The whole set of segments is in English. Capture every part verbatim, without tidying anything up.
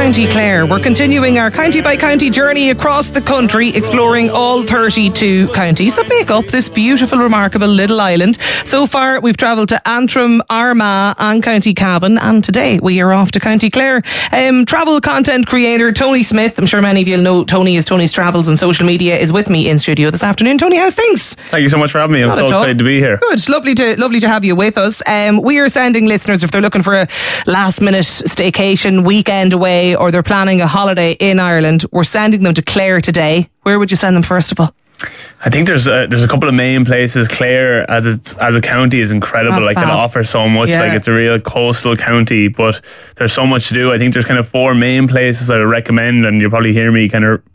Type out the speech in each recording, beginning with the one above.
County Clare. We're continuing our county by county journey across the country, exploring all thirty-two counties that make up this beautiful, remarkable little island. So far, we've travelled to Antrim, Armagh and County Cavan, and today we are off to County Clare. Um, travel content creator Tony Smith, I'm sure many of you will know Tony as Tony's Travels and Social Media, is with me in studio this afternoon. Tony, how's things? Thank you so much for having me. I'm Not so excited to be here. Good, lovely to lovely to have you with us. Um, we are sending listeners, if they're looking for a last minute staycation, weekend away, or they're planning a holiday in Ireland, we're sending them to Clare today. Where would you send them first of all? I think there's a, there's a couple of main places. Clare as it's as a county is incredible. That's like fab. it offers so much. Yeah. Like it's a real coastal county, but there's so much to do. I think there's kind of four main places I would recommend, and you'll probably hear me kind of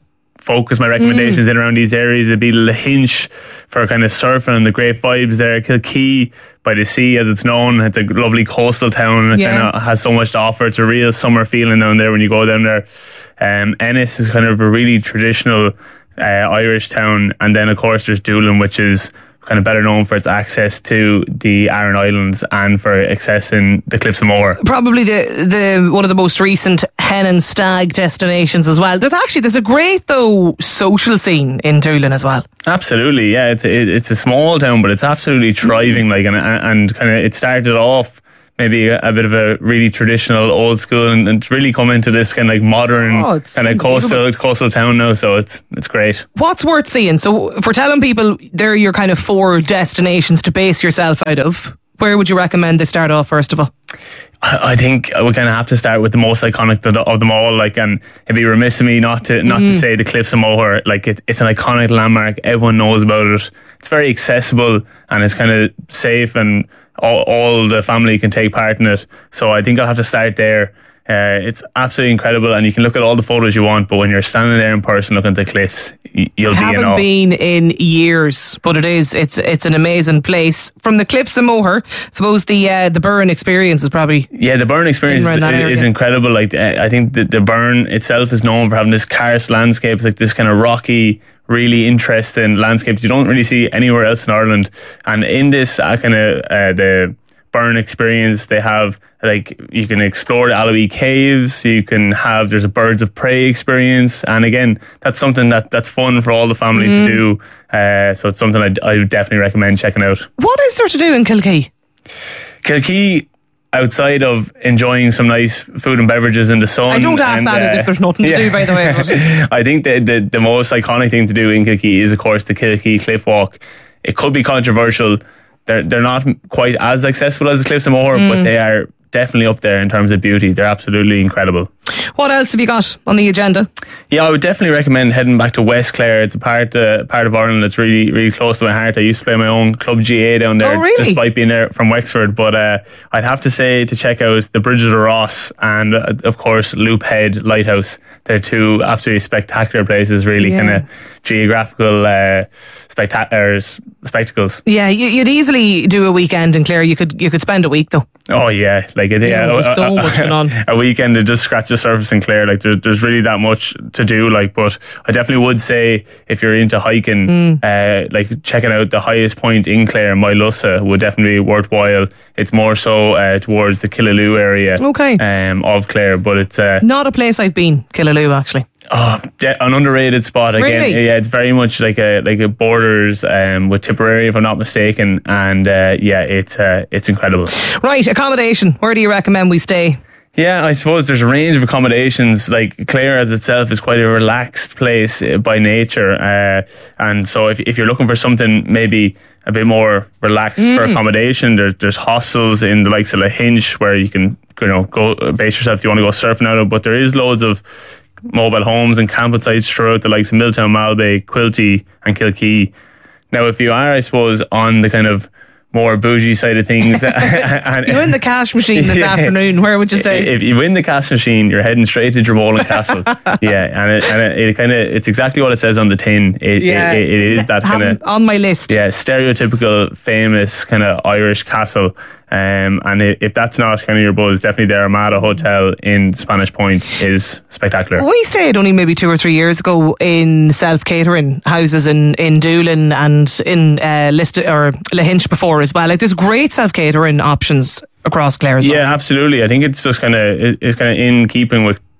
focus my recommendations mm. in around these areas. It'd be Lahinch for kind of surfing and the great vibes there. Kilkee by the sea, as it's known. It's a lovely coastal town. It yeah. kind of has so much to offer. It's a real summer feeling down there when you go down there. Um, Ennis is kind of a really traditional uh, Irish town. And then, of course, there's Doolin, which is kind of better known for its access to the Aran Islands and for accessing the Cliffs of Moher. Probably the the one of the most recent hen and stag destinations as well. There's actually there's a great though social scene in Doolin as well. Absolutely, yeah. It's it, it's a small town, but it's absolutely thriving. Like and and kind of it started off maybe a, a bit of a really traditional old school, and it's really come into this kind of like modern oh, kind of coastal coastal town now. So it's it's great. What's worth seeing? So if we're telling people they're your kind of four destinations to base yourself out of, where would you recommend they start off first of all? I think we kind of have to start with the most iconic of them all. Like, and it'd be remiss of me not to not mm. to say the Cliffs of Moher. Like, it, it's an iconic landmark. Everyone knows about it. It's very accessible and it's kind of safe, and all, all the family can take part in it. So I think I'll have to start there. Uh, it's absolutely incredible, and you can look at all the photos you want, but when you're standing there in person looking at the cliffs, you'll I be in awe. haven't been in years, but it is it's it's an amazing place. From the Cliffs of Moher, I suppose the uh, the Burn experience is probably yeah the Burn experience is, is incredible. Like I think the, the Burn itself is known for having this karst landscape. It's like this kind of rocky, really interesting landscape you don't really see anywhere else in Ireland. And in this uh, kind of uh, the Burn experience, they have like you can explore the Alloy Caves, you can have there's a Birds of Prey experience, and again that's something that that's fun for all the family mm. to do. Uh, so it's something I I would definitely recommend checking out. What is there to do in Kilkee? Kilkee, outside of enjoying some nice food and beverages in the sun. I don't ask and, that uh, as if there's nothing to yeah. do, by the way. But I think the, the the most iconic thing to do in Kilkee is, of course, the Kilkee Cliff Walk. It could be controversial. They're they're not quite as accessible as the Cliffs of Moher, mm. but they are definitely up there in terms of beauty. They're absolutely incredible. What else have you got on the agenda? Yeah, I would definitely recommend heading back to West Clare. It's a part uh, part of Ireland that's really really close to my heart. I used to play my own club G A down there, oh, really? despite being there from Wexford. But uh, I'd have to say to check out the Bridges of Ross and uh, of course Loop Head Lighthouse. They're two absolutely spectacular places. Really yeah. kind of geographical uh, spectacular spectacles. Yeah, you'd easily do a weekend in Clare. You could you could spend a week though. Oh yeah, like it, yeah, yeah, so much going on. A weekend to just scratch the surface in Clare. Like there's there's really that much to do. Like, but I definitely would say if you're into hiking, mm. uh, like checking out the highest point in Clare, Moylussa, would definitely be worthwhile. It's more so uh, towards the Killaloe area, okay, um, of Clare, but it's uh, not a place I've been. Killaloe, actually. Oh, de- an underrated spot again. Really? Yeah, it's very much like a like a borders um, with Tipperary, if I'm not mistaken, and uh, yeah, it's uh, it's incredible. Right, accommodation. Where do you recommend we stay? Yeah, I suppose there's a range of accommodations. Like Clare as itself is quite a relaxed place by nature, uh, and so if if you're looking for something maybe a bit more relaxed mm. for accommodation, there's there's hostels in the likes of Lahinch where you can you know go base yourself if you want to go surfing out of. But there is loads of mobile homes and camping sites throughout the likes of Milltown, Malbay, Quilty and Kilkee. Now if you are, I suppose, on the kind of more bougie side of things and you win the cash machine this yeah, afternoon, where would you say? If you win the cash machine, you're heading straight to Dromoland Castle. Yeah, and it, and it, it kind of it's exactly what it says on the tin. It, yeah, it, it is that kind of on my list. Yeah, stereotypical famous kind of Irish castle. Um, and if that's not kind of your buzz, definitely the Armada Hotel in Spanish Point is spectacular. We stayed only maybe two or three years ago in self-catering houses in, in Doolin and in uh, List or Lahinch before as well. Like there's great self-catering options across Clare as well. Yeah, absolutely. I think it's just kind of it's kind of in keeping with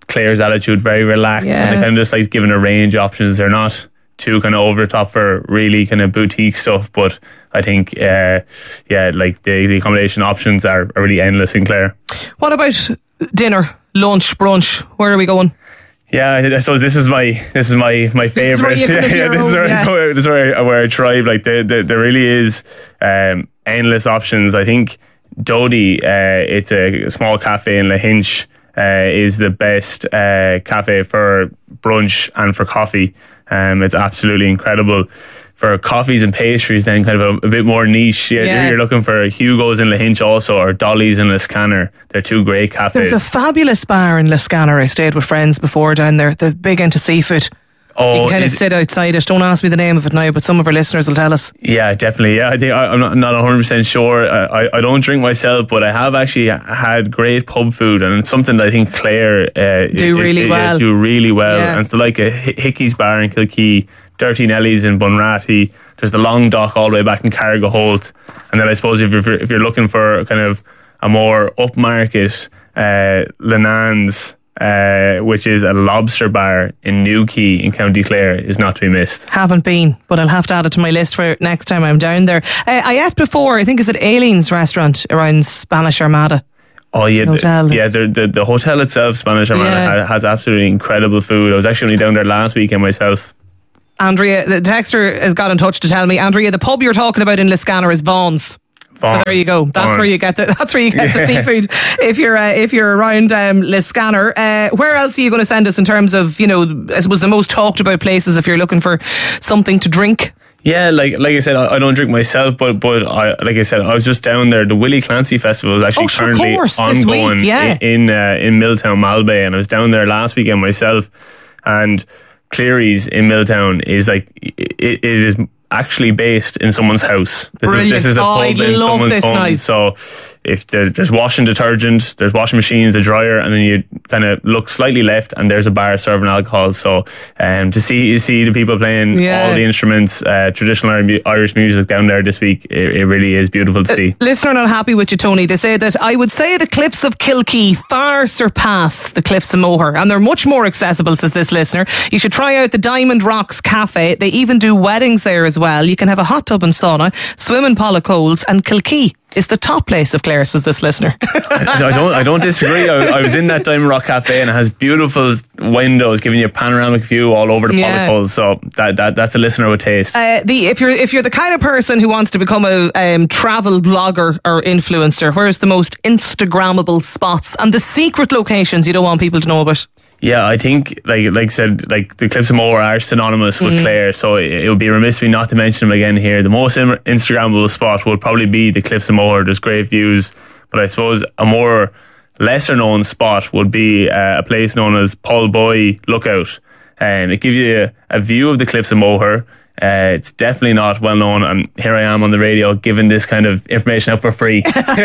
Claire's attitude, very relaxed, Yeah. and they kind of just like giving a range of options. They're not too kind of over the top for really kind of boutique stuff, but I think, uh, yeah, like the, the accommodation options are, are really endless in Clare. What about dinner, lunch, brunch? Where are we going? Yeah, I suppose this is my this is my my favorite. This is where you yeah, come this is your where, own, I go- this is where, I- where I thrive. Like the, the, there really is um, endless options. I think Dodie, uh, it's a small cafe in Lahinch, uh, is the best uh, cafe for brunch and for coffee. Um, it's absolutely incredible. For coffees and pastries, then kind of a, a bit more niche. Yeah, Yeah. You're looking for Hugo's in Lahinch also, or Dolly's in Liscannor. They're two great cafes. There's a fabulous bar in Liscannor. I stayed with friends before down there. They're big into seafood. oh, You can kind of is- sit outside it. Don't ask me the name of it now, but some of our listeners will tell us. Yeah, definitely. Yeah, I think I, I'm not, not one hundred percent sure. I, I, I don't drink myself, but I have actually had great pub food, and it's something that I think Clare uh, Do is- really is- well. do really well. Yeah. And it's like a Hi- Hickey's Bar in Kilkee, Dirty Nelly's in Bunratty. There's the Long Dock all the way back in Carriga Holt, and then I suppose if you're if you're looking for kind of a more upmarket, uh, Lenan's, uh, which is a lobster bar in Newquay in County Clare, is not to be missed. Haven't been, but I'll have to add it to my list for next time I'm down there. Uh, I ate before, I think it's at Aileen's restaurant around Spanish Armada. Oh yeah, the, Hotel. yeah. The, the the hotel itself, Spanish Armada, Yeah. ha- has absolutely incredible food. I was actually only down there last weekend myself. Andrea, the texter has got in touch to tell me, Andrea, the pub you're talking about in Liscannor is Vaughan's. So there you go. That's Vaughan's. where you get the that's where you get the seafood if you're uh, if you're around um, Liscannor. Uh, where else are you going to send us in terms of, you know, I suppose the most talked about places if you're looking for something to drink? Yeah, like like I said, I, I don't drink myself, but but I, like I said, I was just down there. The Willie Clancy Festival is actually Oh, sure, currently course, this ongoing week, yeah. in in, uh, in Milltown, Malbay, and I was down there last weekend myself. And Cleary's in Milltown is like it, it is actually based in someone's house. This Brilliant. is this is a Oh, pub I in love someone's this home. now. So if there, there's washing detergent, there's washing machines, a dryer, and then you kind of look slightly left, and there's a bar serving alcohol. So um, to see you see the people playing Yeah. all the instruments, uh, traditional Irish- Irish music down there this week, it, it really is beautiful to see. Listener not happy with you, Tony. They say that I would say the cliffs of Kilkee far surpass the cliffs of Moher, and they're much more accessible, says this listener. You should try out the Diamond Rocks Cafe. They even do weddings there as well. You can have a hot tub and sauna, swim in Pollacoals, and Kilkee is the top place of Clare, says this listener. I don't, I don't disagree. I, I was in that Diamond Rock Cafe, and it has beautiful windows giving you a panoramic view all over the Yeah. Pollacoals. So that, that that's a listener with taste. Uh, the if you're if you're the kind of person who wants to become a um, travel blogger or influencer, where's the most Instagrammable spots and the secret locations you don't want people to know about? Yeah, I think, like like I said, like the Cliffs of Moher are synonymous with Clare, so it, it would be remiss of me not to mention them again here. The most in- Instagrammable spot would probably be the Cliffs of Moher. There's great views, but I suppose a more lesser known spot would be uh, a place known as Paul Boy Lookout, and it gives you a, a view of the Cliffs of Moher. Uh, it's definitely not well known, and here I am on the radio giving this kind of information out for free.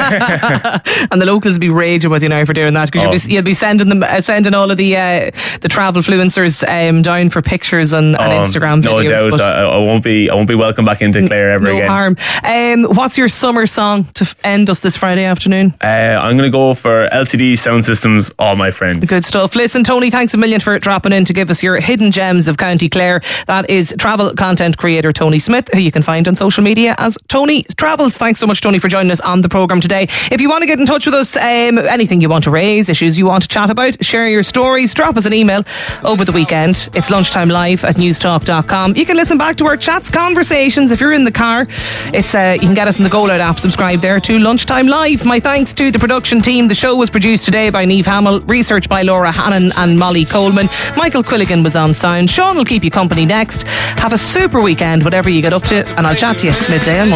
And the locals be raging with you now for doing that, because Oh. you'll, be, you'll be sending them uh, sending all of the uh, the travel influencers um, down for pictures and, and Um, Instagram no videos. doubt, but I, I won't be. I won't be welcome back into Clare ever no again. harm. Um, what's your summer song to f- end us this Friday afternoon? Uh, I'm going to go for L C D Sound Systems, All My Friends. Good stuff. Listen, Tony, thanks a million for dropping in to give us your hidden gems of County Clare. That is travel content creator Tony Smith, who you can find on social media as Tony Travels. Thanks so much, Tony, for joining us on the programme today. If you want to get in touch with us, um, anything you want to raise, issues you want to chat about, share your stories, drop us an email over the weekend. It's lunchtime live at newstalk dot com. You can listen back to our chats, conversations if you're in the car. It's uh, you can get us in the Go Loud app. Subscribe there to Lunchtime Live. My thanks to the production team. The show was produced today by Niamh Hamill, research by Laura Hannon and Molly Coleman. Michael Quilligan was on sound. Sean will keep you company next. Have a super weekend, whatever you get up to, and I'll chat to you midday on Monday.